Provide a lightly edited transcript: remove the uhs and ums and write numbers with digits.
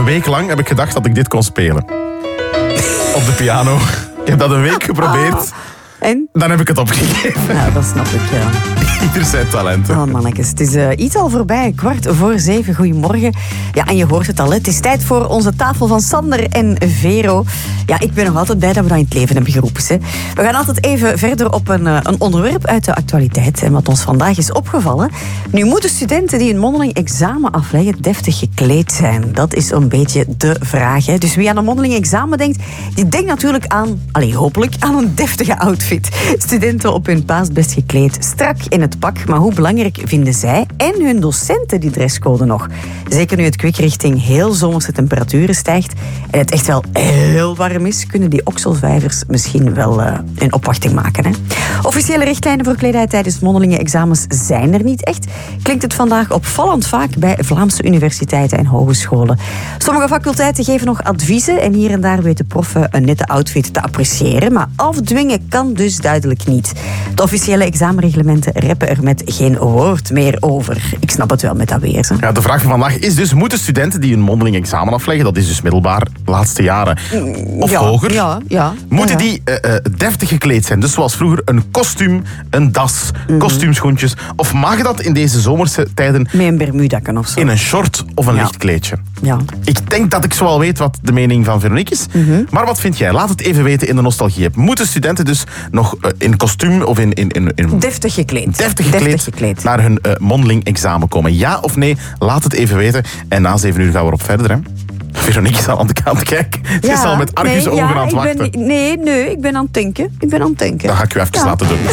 week lang heb ik gedacht dat ik dit kon spelen. Op de piano. Ik heb dat een week geprobeerd. En? Dan heb ik het opgegeven. Ja, dat snap ik, ja. Ieder zijn talenten. Oh mannetjes, het is iets al voorbij. 6:15. Goedemorgen. Ja, en je hoort het al, het is tijd voor onze tafel van Sander en Vero. Ja, ik ben nog altijd blij dat we dat in het leven hebben geroepen. Hè. We gaan altijd even verder op een onderwerp uit de actualiteit. En wat ons vandaag is opgevallen. Nu moeten studenten die een mondeling examen afleggen deftig gekleed zijn. Dat is een beetje de vraag. Hè. Dus wie aan een mondeling examen denkt, die denkt natuurlijk aan, hopelijk, aan een deftige outfit. Studenten op hun paas best gekleed, strak in het pak. Maar hoe belangrijk vinden zij en hun docenten die dresscode nog? Zeker nu het kwik richting heel zomerse temperaturen stijgt en het echt wel heel warm is, kunnen die okselvijvers misschien wel een opwachting maken. Hè? Officiële richtlijnen voor kledij tijdens mondelinge examens zijn er niet echt. Klinkt het vandaag opvallend vaak bij Vlaamse universiteiten en hogescholen. Sommige faculteiten geven nog adviezen en hier en daar weten proffen een nette outfit te appreciëren, maar afdwingen kan dus duidelijk niet. De officiële examenreglementen reppen er met geen woord meer over. Ik snap het wel met dat weer. Hè? Ja, de vraag van vandaag is dus, moeten studenten die een mondeling examen afleggen, dat is dus middelbaar, laatste jaren of hoger, moeten die deftig gekleed zijn? Dus zoals vroeger een kostuum, een das, kostuumschoentjes. Of mag dat in deze zomerse tijden met een bermudaken of zo? In een short of een licht kleedje? Ja. Ik denk dat ik zo al weet wat de mening van Veronique is. Maar wat vind jij? Laat het even weten in de nostalgie-app. Moeten studenten dus nog in kostuum of in deftig gekleed. Deftig gekleed naar hun mondeling examen komen? Ja of nee? Laat het even weten. En na 7 uur gaan we erop verder. Hè? Veronique is al aan de kant kijken. Ze is al met argusogen aan het wachten. Nee, ik ben aan het denken. Dan ga ik u even laten doen.